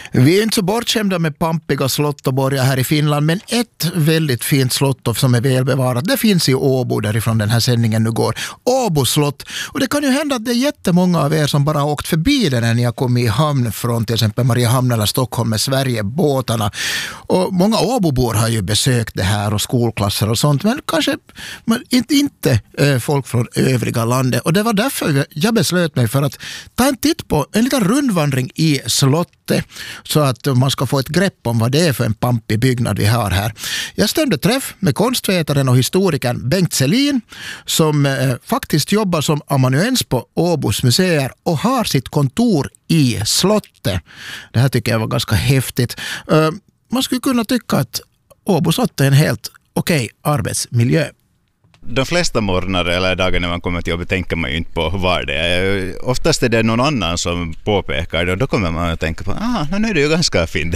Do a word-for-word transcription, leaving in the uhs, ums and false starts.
Vi är inte så bortskämda med pampiga slott och borgar här i Finland, men ett väldigt fint slott som är välbevarat, det finns i Åbo därifrån den här sändningen nu går. Åbo slott. Och det kan ju hända att det är jättemånga av er som bara har åkt förbi det när ni har kommit i hamn från till exempel Mariehamn eller Stockholm med Sverigebåtarna. Och många Åbobor har ju besökt det här och skolklasser och sånt, men kanske men inte, inte äh, folk från övriga landet. Och det var därför jag beslöt mig för att ta en titt på en liten rundvandring i slottet så att man ska få ett grepp om vad det är för en pampig byggnad vi har här. Jag stämde träff med konstvetaren och historikern Bengt Selin som eh, faktiskt jobbar som amanuens på Åbos museer och har sitt kontor i slottet. Det här tycker jag var ganska häftigt. Uh, man skulle kunna tycka att Åbo slott är en helt okej arbetsmiljö. De flesta morgnar eller dagar när man kommer till jobbet tänker man ju inte på var det är. Oftast är det någon annan som påpekar det och då kommer man att tänka på ah, nu är det ju ganska fint